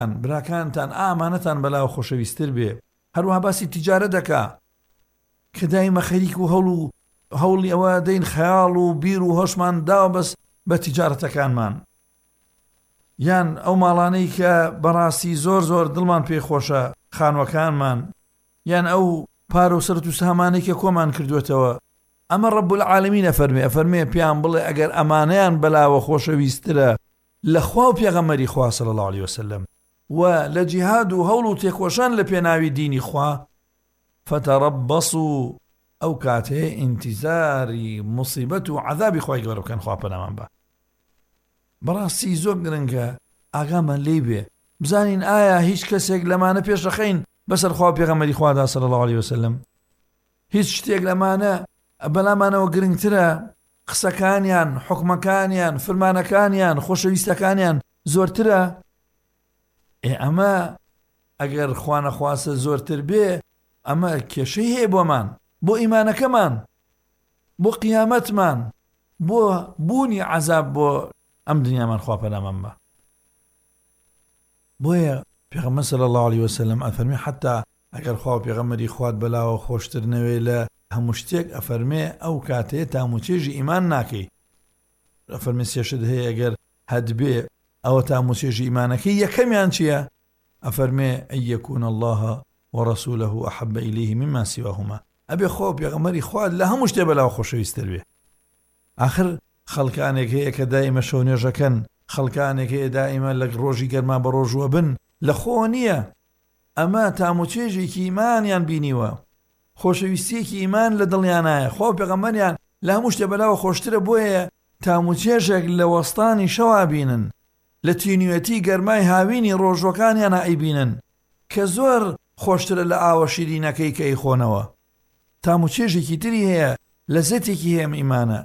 براکانتان ئامانەتان بەلاو خۆشەویستتر بێ. هەروەها باسی تیجارەت دەکا کە دایمە خەریک و هەوڵی ئەوە دەین خەیاڵ و بیر و هۆشمان داوە بەس بە تیجارەتەکانمان، یان ئەو ماڵانەی کە بەڕاستی زۆر زۆر دڵمان پێی خۆشە خانوەکانمان، یان ئەو پارە و سەرەت و سامانەی کە کۆمان کردوێتەوە. ئەمە ڕەب العالەمین ئەفەرمێ پیان بڵێ ئەگەر ئەمانەیان بەلاوە خۆشەویستترە لە خوا و پێغەمبەری خوا صلی الله علیه وسلم و لە جیهاد و هەوڵ و تێکۆشان لە پێناوی دینی خوا، فتەڕەبەصوا ئەو کاتەیە ئینتیزاری موسیبەت و عەذابی خوای گەورە بکەن. خوا پەنامان بە. بەڕاستی زۆر گرنگە ئاگامان لێی بێ بزانین ئایا هیچ کەسێک لەمانە پێشەخەین بەسەر خوا و پێغەمبەری خوادا صلی الله علیه وسلم؟ هیچ شتێک لەمانە بەلامانەوە گرنگترە؟ قسەکانیان، حکمەکانیان، فرمانەکانیان، خۆشەویستەکانیان زۆرترە؟ ئەمە ئەگەر خوا نەخواستە زۆرتر بێ ئەمە کێشەی هەیە بۆمان، بۆ ئیمانەکەمان، بۆ قیامەتمان، بۆ بوونی عەذاب بۆ ئەم دنیامان. خوا پەنامان بە. بۆیە پێغەمبەر صلی الله علیه وسلم ئەفەرمێ حتا ئەگەر خوا و پێغەمبەری خوات بەلاوە خۆشتر نەوێ لە هەموو شتێک، ئەفەرمێ ئەو کاتەیە تاموچێژی ئیمان ناکەی. ئەفەرمێ سێشت هەیە ئەگەر هەدبێ ئەوە تاموچێژی ئیمانەکەی یەکەمیان چییە؟ ئەفەرمێ ئەن یەکوونە الله وەڕەسوولەه ئەحەبە ئیلەیه مما سیواهما. ئەبێ خوا و پێغەمبەری خوات لە هەموو شتێ بەلاوە خۆشەویستتر بێ. آخر خەڵکانێک هەیە کە دائیمە شەو نوێژەکەن، خەڵکانێک هەیە دائیمە لە ڕۆژی گەرما بە ڕۆژوە بن، لە خۆ نییە. ئەمە تاموچێژێکی ئیمانیان بینیوە، خۆشەویستیەکی ئیمان لە دڵیانایە، خوا و پێغەمبەریان لە هەموو شتێ بەلاوە خۆشترە. بۆیە تاموچێژێک لە وەستانی شەوا بینن، لە تینوێتی گەرمای هاوینی ڕۆژوەکانیان ئەیبینن کە زۆر خۆشترە لە ئاوە شیرینەکەی کە ئەیخۆنەوە. تاموچێژێکی تری هەیە، لەزەتێکی هەیە ئیمانە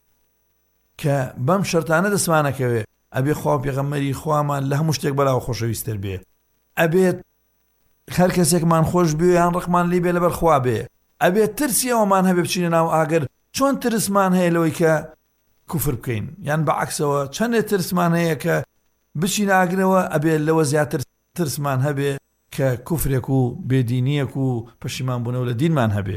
کە بەم شەرتانە دەسمانەکەوێ. ئەبێ خوا و پێغەمبەری خوامان لە هەموو شتێک بەلاوە خۆشەویستتر بێ. ئەبێت هەر کەسێکمان خۆش بێ یان ڕقمان لی بێ لەبەر خوا بێ. ئەبێت ترسی ئەومان هەبێ بچینە ناو ئاگەر، چۆن ترسمان هەیە لەوەی کە کوفر بکەین، یان بەعەکسەوە چەندێک ترسمان هەیە کە بچینە ئاگرەوە، ئەبێت لەوە زیاتر ترسمان هەبێ کە کوفرێک و بێدینیەک و پەشیمان بوونەوە لە دینمان هەبێ.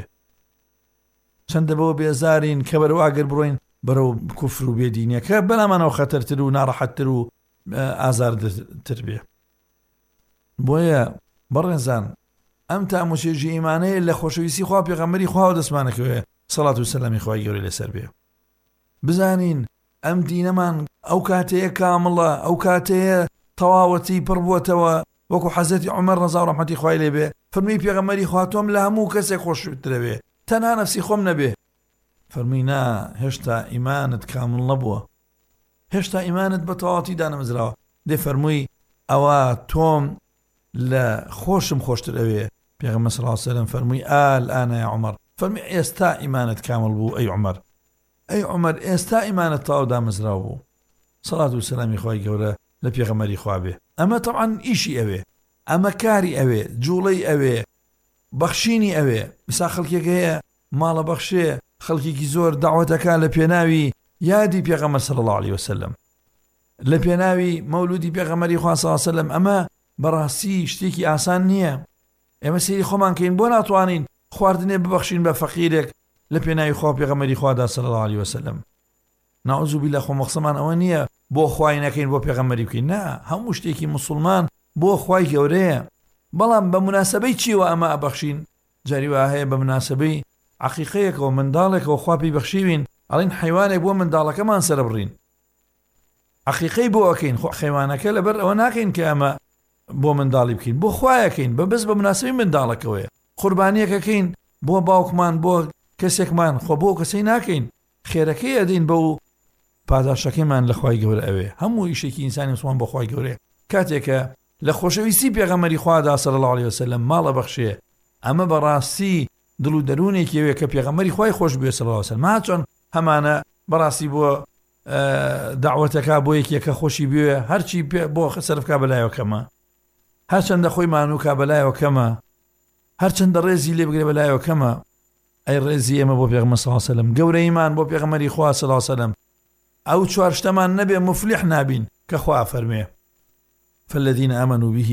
چەندە بەوە بێزارین کە بەرەو ئاگر بڕۆین بەرەو کوفر و بێدینیەکە بەلامانەوە خەتەرتر و ناڕەحەتتر و ئازاردتر بێ. بۆیە بەڕێزان ئەم تاموچێژی ئیمانەیە لە خۆشەویستی خوا پێغەمبەری خوا دەسمانەکەوێ سەڵات و سەلامی خوای گەورەی لەسەر بێ. بزانین ئەم دینەمان ئەو کاتەیە کامڵە، ئەو کاتەیە تەواوەتی پڕ بووەتەوە، وەکو حەزەتی عومەر ڕەزا و ڕەحمەتی خوای لێ بێ فەرمووی پێغەمبەری خوا تۆم لە هەموو کەسێک خۆشترە بێ، تەنها نەفسی خۆم نەبێ. فەرمووی نا، هێشتا ئیمانت کامڵ نەبووە، هێشتا ئیمانت بە تەواوەتی دانەمەزراوە. دێ فەرمووی ئەوە تۆم لە خۆشم خۆشتر ئەوێ. پێغەمبەر صلی الله علیه وسلم فەرمووی ئالئانە یا عومەر، فەرمووی ئێستا ئیمانت کامڵ بوو ئەی عومەر، ئەی عومەر ئێستا ئیمانت تەواو دامەزراوە بوو. سەڵات و سەلامی خوای گەورە لە پێغەمبەری خوا بێ. ئەمە تەبعاً ئیشی ئەوێ، ئەمە کاری ئەوێ، جوڵەی ئەوێ، بەخشینی ئەوێ. مسا خەڵکێک هەیە ماڵە بەخشێ، خەڵکێکی زۆر داوەتەکە لە پێناوی یادی پێغەمبەر صلی الله علیه وسلم، لە پێناوی مەولودی پێغەمبەری خوا صلی الله علیه وسلم. ئەمە بەڕاستی شتێکی ئاسان نییە. ئێمە سەیری خۆمان کەین بۆ ناتوانین خواردنێ ببەخشین بە فەقیرێک لە پێناوی خوا پێغەمبەری خوادا صلی الله علیه وسلم. نەعوذ بالله خۆ مەقسەدمان ئەوە نییە بۆ خوای نەکەین بۆ پێغەمبەری بکەین، نا، هەموو شتێکی مسلمان بۆ خوای گەورەیە. بەڵام بە مناسبەی چیوە ئەمە ئەبەخشین؟ جاری وا هەیە بە مناسبەی عەقیقەیەکەوە منداڵێکەوە خوا پێی بەخشیوین، ئەڵێن حەیوانێک بۆ منداڵەکەمان سەرە بڕین، عەقیقەی بۆ ئەکەین. خۆ حەیوانەکە لەبەر ئەوە ناکەین کە ئەمە بۆ منداڵی بکەین، بۆ خوایەکەین، بەبەست بە مناسبەی منداڵەکەوەیە. قوربانیەکەکەین بۆ باوکمان، بۆ کەسێکمان، خۆ بۆ کەسەی ناکەین، خێرەکەی ئەدەین بە و پاداشەکەیمان لە خوای گەورە ئەوێ. هەموو ئیشێکی ئینسانی مسلمان بۆ خوای گەورەیە. کاتێکە لە خۆشەویستی پێغەمبەری خوادا صلی الله علیه وسلم ماڵە بەخشێ، ئەمە بەڕاستی دڵ و دەروونێکی ئەوەیە کە پێغەمبەری خوای خۆش بێ صلی الله علیه وسلم. چۆن هەمانە بەڕاستی بۆ دعوەتەکە بۆ یەکێکە خۆشی بێ، هەرچی بۆ سەرفکا بەلایەوە کەمە، هەرچەندە خۆی مانووکە بەلایەوە کەمە، هەرچەندە ڕێزی لێ بگرێ بەلایەوە کەمە. ئەی ڕێزی ئێمە بۆ پێغەمبەر صلی الله علیه وسلم، گەورەیمان بۆ پێغەمبەری خوا صلی الله علیه وسلم. ئەو چوار شتەمان نەبێ مفلیح نابین کە خوا فەرمێ فالذين آمنوا به